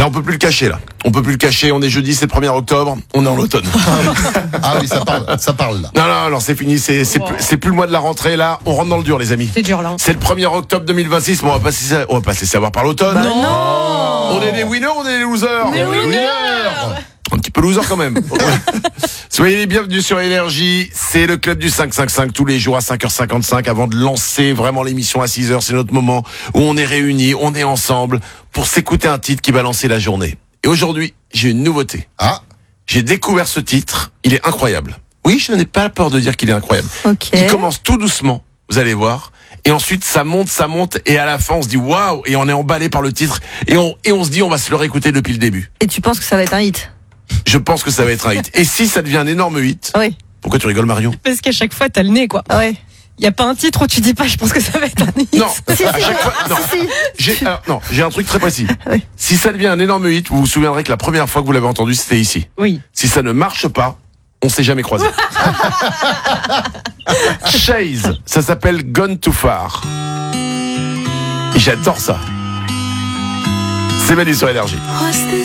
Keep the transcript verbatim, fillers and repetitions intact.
Là, on peut plus le cacher, là. On peut plus le cacher. On est jeudi, c'est le premier octobre. On est en automne. Ah oui, ça parle, ça parle là. Non, non, non, c'est fini. C'est, c'est, Wow. plus, c'est plus le mois de la rentrée, là. On rentre dans le dur, les amis. C'est dur là. C'est le premier octobre deux mille vingt-six. Bon, on va pas se laisser, on va pas se laisser avoir par l'automne. Non. On est des winners, on est des losers. Des On est winners. Un petit peu loser quand même. Soyez les bienvenus sur Énergie. C'est le club du cinq cent cinquante-cinq tous les jours à cinq heures cinquante-cinq avant de lancer vraiment l'émission à six heures. C'est notre moment où on est réunis, on est ensemble pour s'écouter un titre qui va lancer la journée. Et aujourd'hui, j'ai une nouveauté. Ah, J'ai découvert ce titre. Il est incroyable. Oui, je n'ai pas peur de dire qu'il est incroyable. Ok. Il commence tout doucement, vous allez voir. Et ensuite, ça monte, ça monte. Et à la fin, on se dit waouh. Et on est emballé par le titre. Et on, et on se dit, on va se le réécouter depuis le début. Et tu penses que ça va être un hit? Je pense que ça va être un hit. Et si ça devient un énorme hit, Oui. pourquoi tu rigoles, Marion? Parce qu'à chaque fois, t'as le nez, quoi. Ouais. Y a pas un titre où tu dis pas, je pense que ça va être un hit. Non, Si, si, à chaque fois, non. si, si. J'ai, alors, non, j'ai un truc très précis. Oui. Si ça devient un énorme hit, vous vous souviendrez que la première fois que vous l'avez entendu, c'était ici. Oui. Si ça ne marche pas, on s'est jamais croisés. Chase, ça s'appelle Gone Too Far. Et j'adore ça. C'est Manu sur Énergie.